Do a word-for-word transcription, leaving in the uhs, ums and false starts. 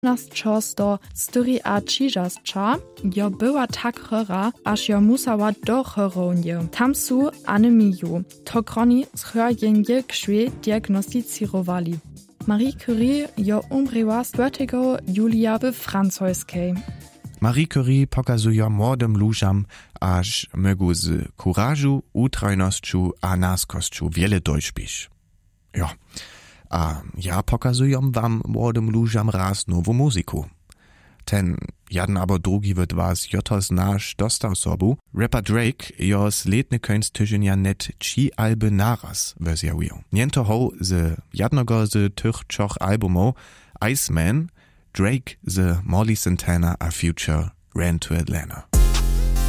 nas czas do styry a čižasča, jo była tak chora, aż jo musała do choronie. Tam su anemiju. To kroni schrojenje krzwie diagnosticirowali. Marie Curie jo umrzyła czwartego julia w francuskiej. Marie Curie pokazuje młodym ludziom, aż mogą z kurażu, utrajnościu a naskosciu wiele dojśpić. Ja, a ja pokazuję wam młodym ludziom raz nową muzyku. Ten jeden albo drugi wird was joto znasz dostał sobu. Rapper Drake jo z letny końc tydzienia net trzy alby naraz wersjawił. Niento ho z jednego z tych trzech albumów Iceman, Drake z Molly Santana a Future ran to Atlanta.